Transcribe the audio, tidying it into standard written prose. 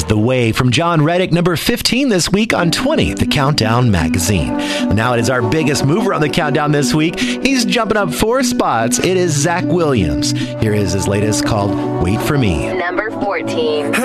The Way from John Reddick, number 15 this week on 20, the Countdown magazine. Now it is our biggest mover on the countdown this week. He's jumping up 4 spots. It is Zach Williams. Here is his latest called Wait For Me. Number 14.